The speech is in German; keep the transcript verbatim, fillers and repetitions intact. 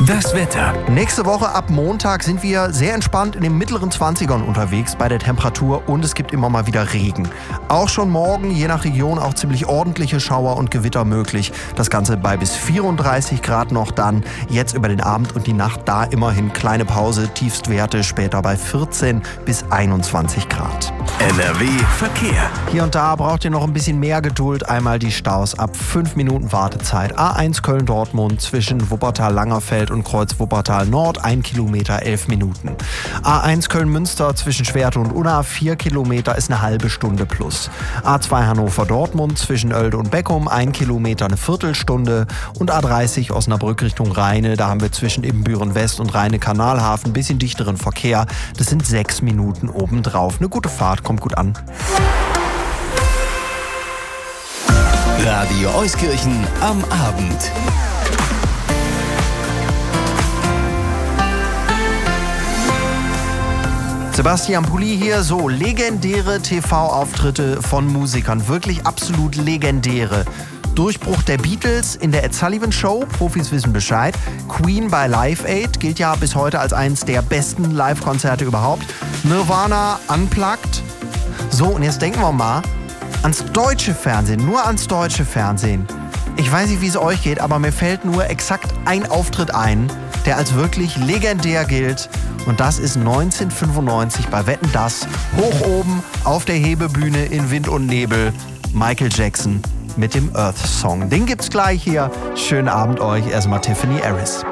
Das Wetter. Nächste Woche ab Montag sind wir sehr entspannt in den mittleren zwanzigern unterwegs bei der Temperatur und es gibt immer mal wieder Regen. Auch schon morgen, je nach Region, auch ziemlich ordentliche Schauer und Gewitter möglich. Das Ganze bei bis vierunddreißig Grad noch dann. Jetzt über den Abend und die Nacht da immerhin kleine Pause, Tiefstwerte später bei vierzehn bis einundzwanzig Grad. N R W Verkehr. Hier und da braucht ihr noch ein bisschen mehr Geduld. Einmal die Staus ab fünf Minuten Wartezeit. A eins Köln-Dortmund zwischen Wuppertal-Langerfeld und Kreuz Wuppertal Nord, ein Kilometer, elf Minuten. A eins Köln-Münster zwischen Schwerte und Unna, vier Kilometer, ist eine halbe Stunde plus. A zwei Hannover-Dortmund zwischen Oelde und Beckum, ein Kilometer, eine Viertelstunde. Und A dreißig Osnabrück Richtung Rheine, da haben wir zwischen Ibbenbüren West und Rheine-Kanalhafen ein bisschen dichteren Verkehr. Das sind sechs Minuten obendrauf. Eine gute Fahrt, kommt gut an. Radio Euskirchen am Abend. Sebastian Pulli hier, so legendäre T V-Auftritte von Musikern, wirklich absolut legendäre. Durchbruch der Beatles in der Ed Sullivan Show, Profis wissen Bescheid. Queen bei Live Aid gilt ja bis heute als eines der besten Live-Konzerte überhaupt. Nirvana Unplugged. So, und jetzt denken wir mal ans deutsche Fernsehen, nur ans deutsche Fernsehen. Ich weiß nicht, wie es euch geht, aber mir fällt nur exakt ein Auftritt ein, der als wirklich legendär gilt. Und das ist neunzehnhundertfünfundneunzig bei Wetten, dass hoch oben auf der Hebebühne in Wind und Nebel Michael Jackson mit dem Earth Song. Den gibt's gleich hier. Schönen Abend euch. Erstmal Tiffany Harris.